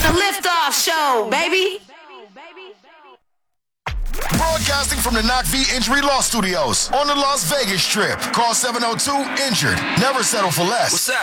the Liftoff Show, baby. Broadcasting from the Knock V Injury Law Studios on the Las Vegas Strip. Call 702-INJURED. Never settle for less. What's up?